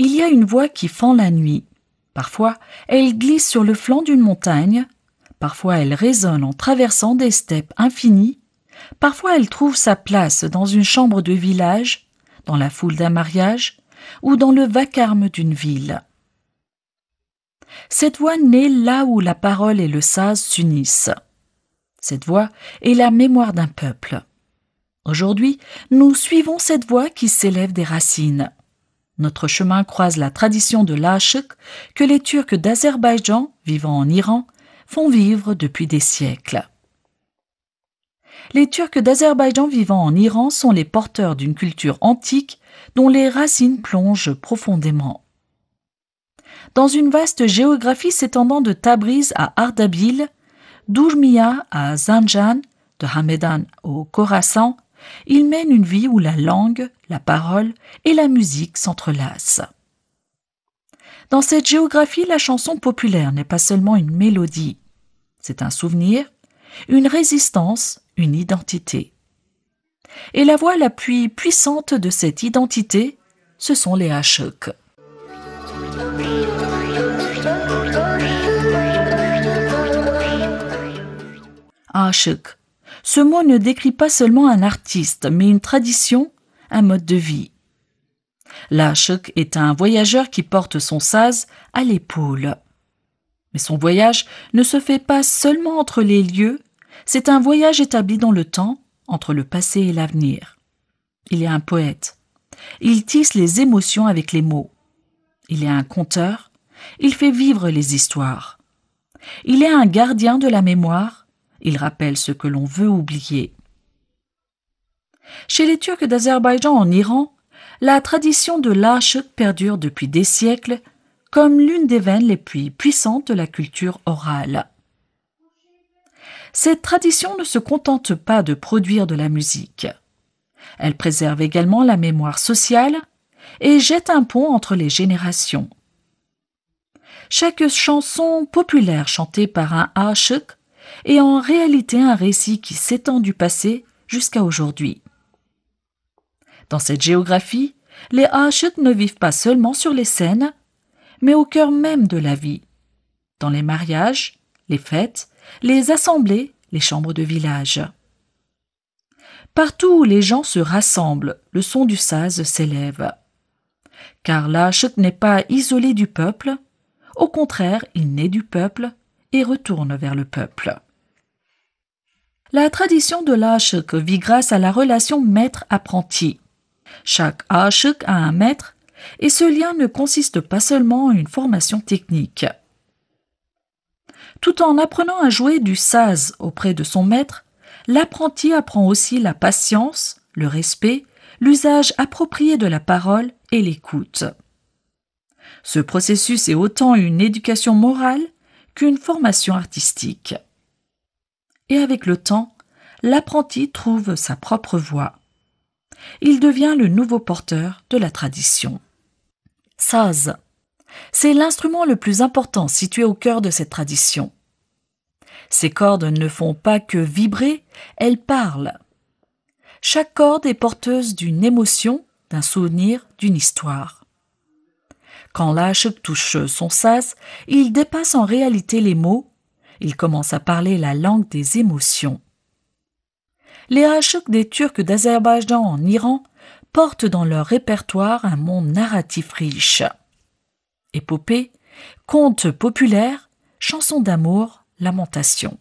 Il y a une voix qui fend la nuit. Parfois, elle glisse sur le flanc d'une montagne. Parfois, elle résonne en traversant des steppes infinies. Parfois, elle trouve sa place dans une chambre de village, dans la foule d'un mariage ou dans le vacarme d'une ville. Cette voix naît là où la parole et le saz s'unissent. Cette voix est la mémoire d'un peuple. Aujourd'hui, nous suivons cette voix qui s'élève des racines. Notre chemin croise la tradition de l'Aşık que les Turcs d'Azerbaïdjan, vivant en Iran, font vivre depuis des siècles. Les Turcs d'Azerbaïdjan vivant en Iran sont les porteurs d'une culture antique dont les racines plongent profondément. Dans une vaste géographie s'étendant de Tabriz à Ardabil, d'Urmia à Zanjan, de Hamedan au Khorasan, ils mènent une vie où la langue, la parole et la musique s'entrelacent. Dans cette géographie, la chanson populaire n'est pas seulement une mélodie. C'est un souvenir, une résistance, une identité. Et la voix la plus puissante de cette identité, ce sont les aşık. Aşık. Ce mot ne décrit pas seulement un artiste, mais une tradition, un mode de vie. L'Aşık est un voyageur qui porte son saz à l'épaule. Mais son voyage ne se fait pas seulement entre les lieux, c'est un voyage établi dans le temps, entre le passé et l'avenir. Il est un poète. Il tisse les émotions avec les mots. Il est un conteur. Il fait vivre les histoires. Il est un gardien de la mémoire. Il rappelle ce que l'on veut oublier. Chez les Turcs d'Azerbaïdjan en Iran, la tradition de l'Aşık perdure depuis des siècles comme l'une des veines les plus puissantes de la culture orale. Cette tradition ne se contente pas de produire de la musique. Elle préserve également la mémoire sociale et jette un pont entre les générations. Chaque chanson populaire chantée par un aşık est en réalité un récit qui s'étend du passé jusqu'à aujourd'hui. Dans cette géographie, les aşık ne vivent pas seulement sur les scènes, mais au cœur même de la vie, dans les mariages, les fêtes, les assemblées, les chambres de village. Partout où les gens se rassemblent, le son du saz s'élève. Car l'Aşık n'est pas isolé du peuple, au contraire, il naît du peuple et retourne vers le peuple. La tradition de l'Aşık vit grâce à la relation maître-apprenti. Chaque aşık a un maître et ce lien ne consiste pas seulement en une formation technique. Tout en apprenant à jouer du saz auprès de son maître, l'apprenti apprend aussi la patience, le respect, l'usage approprié de la parole et l'écoute. Ce processus est autant une éducation morale qu'une formation artistique. Et avec le temps, l'apprenti trouve sa propre voix. Il devient le nouveau porteur de la tradition. Saz, c'est l'instrument le plus important situé au cœur de cette tradition. Ces cordes ne font pas que vibrer, elles parlent. Chaque corde est porteuse d'une émotion, d'un souvenir, d'une histoire. Quand l'Aşık touche son saz, il dépasse en réalité les mots, il commence à parler la langue des émotions. Les aşık des Turcs d'Azerbaïdjan en Iran portent dans leur répertoire un monde narratif riche. Épopées, contes populaires, chansons d'amour, lamentations.